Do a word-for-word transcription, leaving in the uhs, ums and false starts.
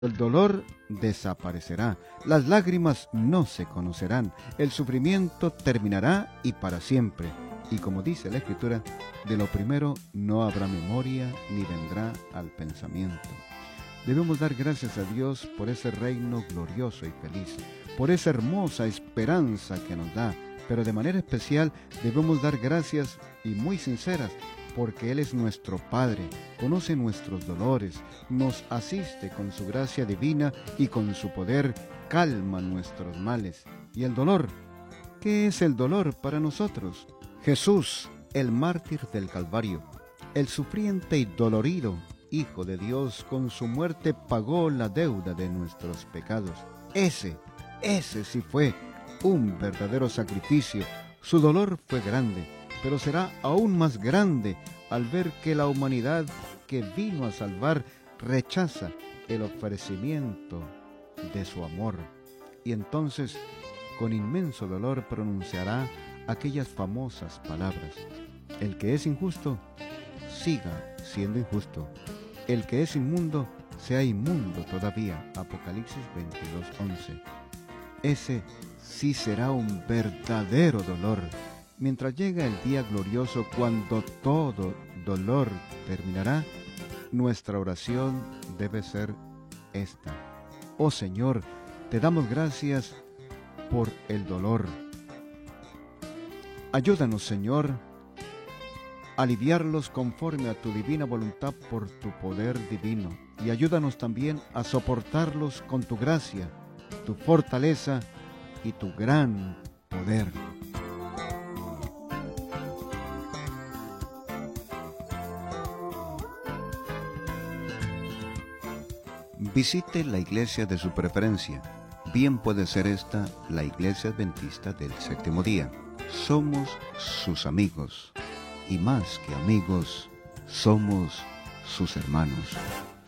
El dolor desaparecerá, las lágrimas no se conocerán, el sufrimiento terminará y para siempre. Y como dice la Escritura, de lo primero no habrá memoria ni vendrá al pensamiento. Debemos dar gracias a Dios por ese reino glorioso y feliz, por esa hermosa esperanza que nos da, pero de manera especial debemos dar gracias y muy sinceras porque Él es nuestro Padre, conoce nuestros dolores, nos asiste con su gracia divina y con su poder calma nuestros males. ¿Y el dolor? ¿Qué es el dolor para nosotros? Jesús, el mártir del Calvario, el sufriente y dolorido Hijo de Dios, con su muerte pagó la deuda de nuestros pecados. Ese, ese sí fue un verdadero sacrificio. Su dolor fue grande, pero será aún más grande al ver que la humanidad que vino a salvar rechaza el ofrecimiento de su amor. Y entonces, con inmenso dolor, pronunciará aquellas famosas palabras: el que es injusto, siga siendo injusto. El que es inmundo, sea inmundo todavía. Apocalipsis veintidós, once. Ese sí será un verdadero dolor. Mientras llega el día glorioso cuando todo dolor terminará, nuestra oración debe ser esta: oh Señor, te damos gracias por el dolor. Ayúdanos, Señor, a aliviarlos conforme a tu divina voluntad por tu poder divino, y ayúdanos también a soportarlos con tu gracia, tu fortaleza y tu gran poder. Visite la iglesia de su preferencia. Bien puede ser esta la Iglesia Adventista del Séptimo Día. Somos sus amigos, y más que amigos, somos sus hermanos.